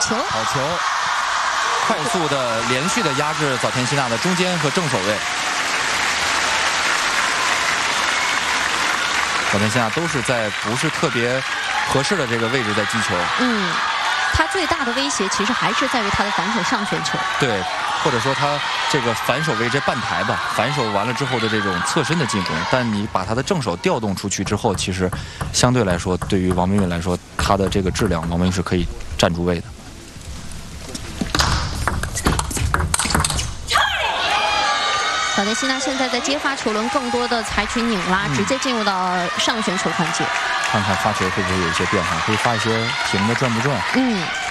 球， 好球，快速的连续的压制早田希娜的中间和正手位。早田希娜都是在不是特别合适的这个位置在击球。 他最大的威胁其实还是在于他的反手上旋球。 对，或者说他这个反手位这半台吧，反手完了之后的这种侧身的进攻，但你把他的正手调动出去之后，其实相对来说，对于王冰运来说，他的这个质量，王冰运是可以站住位的。 早田希娜现在在接发球轮更多的采取拧拉，直接进入到上旋球环节。 看看发球会不会有一些变化，可以发一些平的转不转？